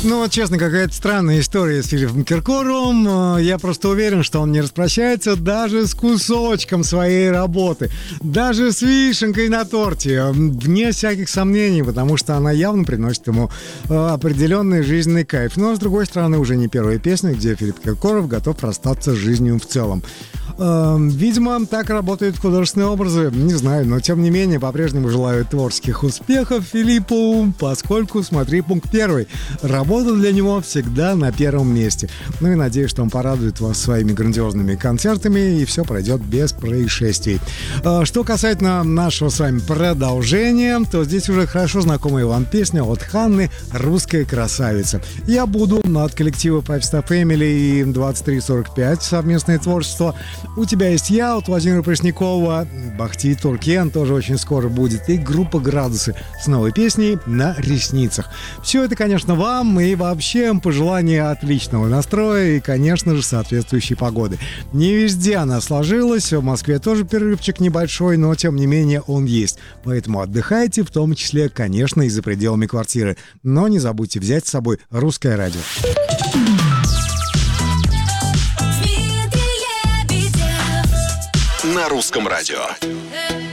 Ну, вот честно, какая-то странная история с Филиппом Киркоровым. Я просто уверен, что он не распрощается даже с кусочком своей работы. Даже с вишенкой на торте. Вне всяких сомнений, потому что она явно приносит ему определенный жизненный кайф. Но, с другой стороны, уже не первая песня, где Филипп Киркоров готов расстаться с жизнью в целом. Видимо, так работают художественные образы. Не знаю, но тем не менее, по-прежнему желаю творческих успехов Филиппу, поскольку, смотри, пункт 1. Работа для него всегда на первом месте. Ну и надеюсь, что он порадует вас своими грандиозными концертами, и все пройдет без происшествий. Что касательно нашего с вами продолжения, то здесь уже хорошо знакомая вам песня от Ханны «Русская красавица». Я буду от коллектива Five Star Family и 2345 совместное творчество. У тебя есть я, от Владимира Преснякова, Бахти Туркен тоже очень скоро будет, и группа «Градусы» с новой песней «На ресницах». Все это, конечно, вам и вообще пожелание отличного настроя и, конечно же, соответствующей погоды. Не везде она сложилась, в Москве тоже перерывчик небольшой, но тем не менее он есть. Поэтому отдыхайте, в том числе, конечно, и за пределами квартиры. Но не забудьте взять с собой русское радио. На русском радио.